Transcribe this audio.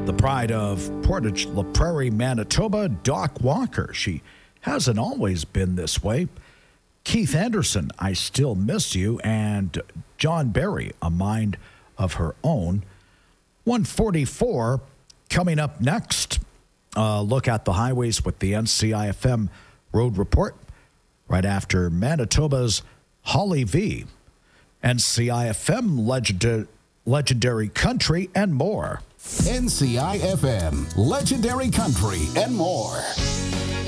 The pride of Portage La Prairie, Manitoba, Doc Walker. She hasn't always been this way. Keith Anderson, I Still Miss You, and John Barry, A Mind of Her Own. 144 coming up next. Look at the highways with the NCIFM Road Report right after Manitoba's Holly V. NCIFM Legendary Country and more. NCIFM Legendary Country and more.